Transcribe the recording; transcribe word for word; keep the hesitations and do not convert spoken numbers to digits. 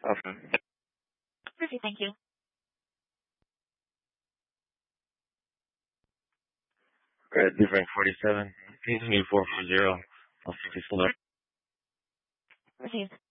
Awesome. Perfect, thank you. Red different forty-seven. Continue four four zero. I'll fifty-four. Received.